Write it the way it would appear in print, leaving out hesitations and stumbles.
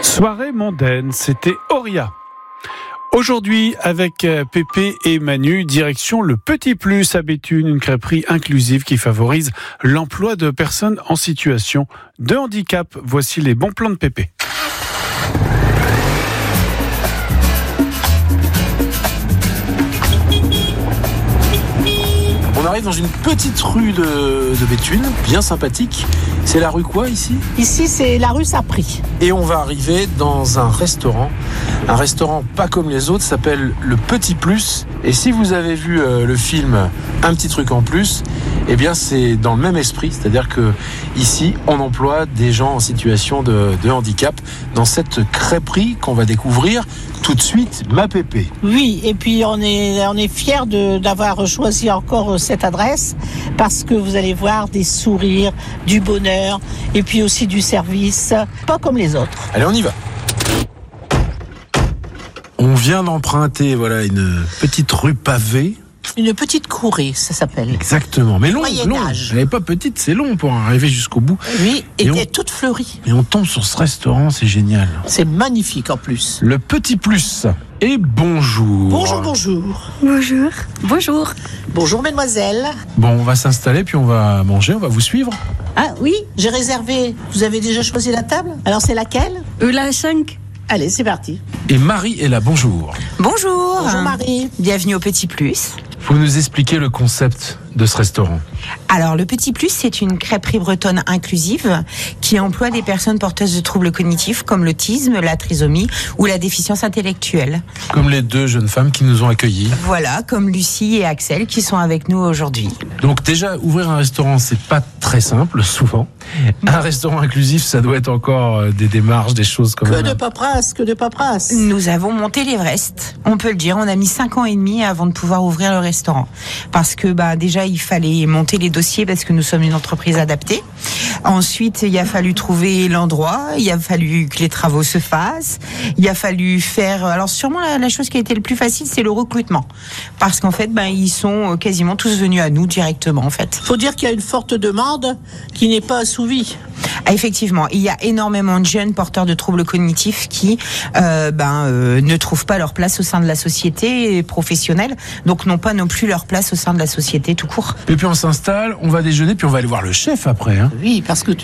Soirée mondaine, c'était Auria. Aujourd'hui, avec Pépé et Manu, direction le Petit Plus à Béthune, une crêperie inclusive qui favorise l'emploi de personnes en situation de handicap. Voici les bons plans de Pépé. On arrive dans une petite rue de Béthune, bien sympathique. C'est la rue quoi ici ? Ici, c'est la rue Sapri. Et on va arriver dans un restaurant pas comme les autres, s'appelle le Petit Plus. Et si vous avez vu le film Un petit truc en plus, eh bien c'est dans le même esprit, c'est-à-dire que ici on emploie des gens en situation de handicap dans cette crêperie qu'on va découvrir tout de suite, ma Pépé. Oui, et puis on est fiers d'avoir choisi encore cette adresse parce que vous allez voir des sourires, du bonheur et puis aussi du service, pas comme les autres. Allez, on y va. On vient d'emprunter une petite rue pavée. Une petite courée, ça s'appelle. Exactement, mais long. Moyen-Âge. Elle n'est pas petite, c'est long pour arriver jusqu'au bout. Oui, et Et elle est toute fleurie. Et on tombe sur ce restaurant, c'est génial. C'est magnifique en plus. Le Petit Plus. Et bonjour. Bonjour. Bonjour. Bonjour. Bonjour mesdemoiselles. Bon, on va s'installer, puis on va manger, on va vous suivre. Ah oui, j'ai réservé. Vous avez déjà choisi la table ? Alors c'est laquelle ? La 5. Allez, c'est parti. Et Marie est là, bonjour. Bonjour. Bonjour Marie. Bienvenue au Petit Plus. Faut nous expliquer le concept de ce restaurant. Alors, le Petit Plus, c'est une crêperie bretonne inclusive qui emploie des personnes porteuses de troubles cognitifs comme l'autisme, la trisomie ou la déficience intellectuelle. Comme les deux jeunes femmes qui nous ont accueillis. Voilà, comme Lucie et Axel qui sont avec nous aujourd'hui. Donc déjà, ouvrir un restaurant, c'est pas très simple, souvent. Un restaurant inclusif, ça doit être encore des démarches, des choses comme ça. Que de paperasse. Nous avons monté l'Everest, on peut le dire. On a mis 5 ans et demi avant de pouvoir ouvrir le restaurant. Parce que déjà, il fallait monter les dossiers parce que nous sommes une entreprise adaptée. Ensuite, il a fallu trouver l'endroit, il a fallu que les travaux se fassent, il a fallu faire... Alors sûrement la chose qui a été le plus facile, c'est le recrutement. Parce qu'en fait, ils sont quasiment tous venus à nous directement, en fait. Faut dire qu'il y a une forte demande qui n'est pas assouvie. Ah, effectivement, il y a énormément de jeunes porteurs de troubles cognitifs qui ne trouvent pas leur place au sein de la société professionnelle, donc n'ont pas non plus leur place au sein de la société tout court. Et puis on s'installe, on va déjeuner, puis on va aller voir le chef après. Oui, parce que